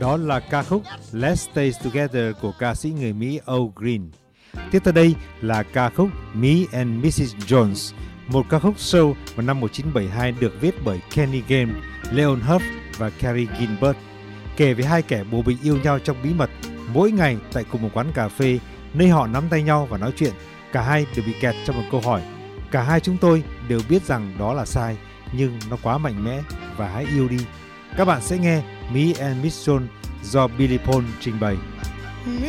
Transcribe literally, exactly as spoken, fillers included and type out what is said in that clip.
Đó là ca khúc Let's Stay Together của ca sĩ người Mỹ Al Green. Tiếp theo đây là ca khúc Me and mít-xít Jones, một ca khúc soul vào năm một nghìn chín trăm bảy mươi hai được viết bởi Kenny Game, Leon Huff và Carrie Gilbert, kể về hai kẻ bồ bịch yêu nhau trong bí mật mỗi ngày tại cùng một quán cà phê, nơi họ nắm tay nhau và nói chuyện. Cả hai đều bị kẹt trong một câu hỏi. Cả hai chúng tôi đều biết rằng đó là sai, nhưng nó quá mạnh mẽ và hãy yêu đi. Các bạn sẽ nghe Me and mít-xít Jones do Billy Paul trình bày.